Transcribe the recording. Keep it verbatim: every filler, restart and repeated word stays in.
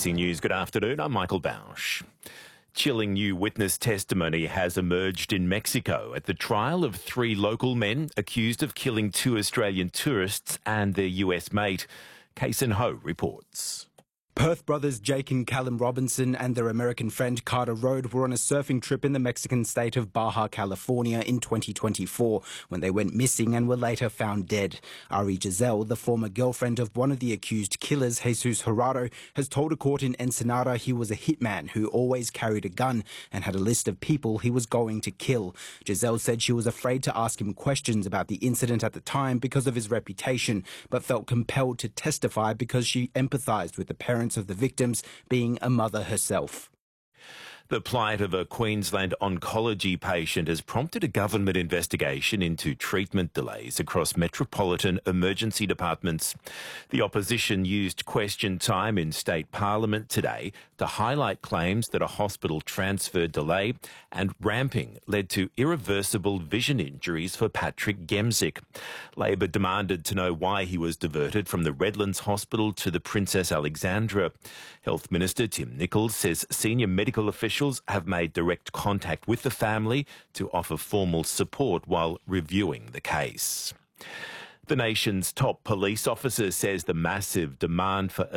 A B C News, good afternoon. I'm Michael Bausch. Chilling new witness testimony has emerged in Mexico at the trial of three local men accused of killing two Australian tourists and their U S mate. Kason Ho reports. Perth brothers Jake and Callum Robinson and their American friend Carter Rode were on a surfing trip in the Mexican state of Baja California in twenty twenty-four when they went missing and were later found dead. Ari Giselle, the former girlfriend of one of the accused killers, Jesus Gerardo, has told a court in Ensenada he was a hitman who always carried a gun and had a list of people he was going to kill. Giselle said she was afraid to ask him questions about the incident at the time because of his reputation, but felt compelled to testify because she empathized with the parents of the victims, being a mother herself. The plight of a Queensland oncology patient has prompted a government investigation into treatment delays across metropolitan emergency departments. The opposition used question time in state parliament today to highlight claims that a hospital transfer delay and ramping led to irreversible vision injuries for Patrick Gemzik. Labor demanded to know why he was diverted from the Redlands Hospital to the Princess Alexandra. Health Minister Tim Nicholls says senior medical officials have made direct contact with the family to offer formal support while reviewing the case. The nation's top police officer says the massive demand for